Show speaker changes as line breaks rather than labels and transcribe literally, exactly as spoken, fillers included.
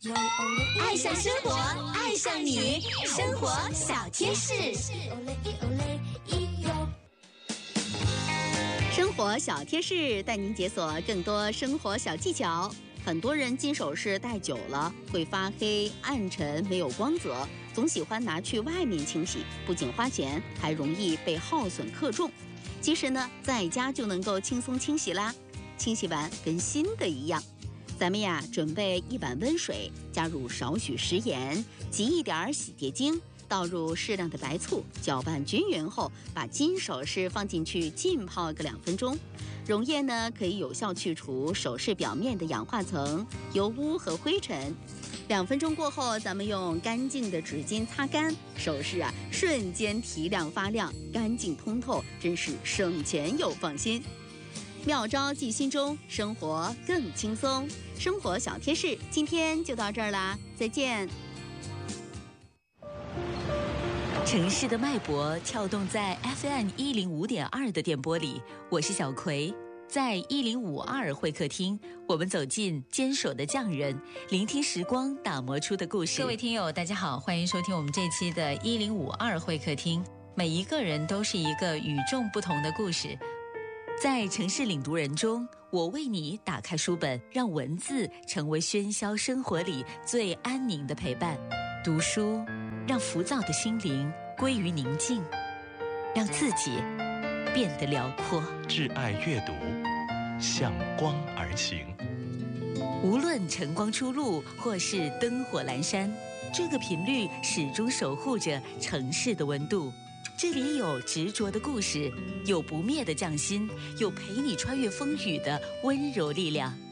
爱上生活，爱上你，生活小贴士。生活小贴士带您解锁更多生活小技巧。很多人金首饰戴久了会发黑、暗沉、没有光泽，总喜欢拿去外面清洗，不仅花钱，还容易被耗损克重。其实呢，在家就能够轻松清洗啦，清洗完跟新的一样。咱们呀，准备一碗温水，加入少许食盐，挤一点洗洁精，倒入适量的白醋，搅拌均匀后，把金首饰放进去浸泡个两分钟。溶液呢，可以有效去除首饰表面的氧化层、油污和灰尘。两分钟过后，咱们用干净的纸巾擦干，首饰啊瞬间提亮发亮，干净通透，真是省钱又放心。妙招记心中，生活更轻松。生活小贴士，今天就到这儿啦，再见。
城市的脉搏跳动在 F M 一零五点二的电波里，我是小葵。在一零五二会客厅，我们走进坚守的匠人，聆听时光打磨出的故事。各位听友，大家好，欢迎收听我们这期的一零五二会客厅。每一个人都是一个与众不同的故事。在城市领读人中，我为你打开书本，让文字成为喧嚣生活里最安宁的陪伴。读书让浮躁的心灵归于宁静，让自己变得辽阔。
挚爱阅读，向光而行。
无论晨光初露或是灯火阑珊，这个频率始终守护着城市的温度。这里有执着的故事，有不灭的匠心，有陪你穿越风雨的温柔力量。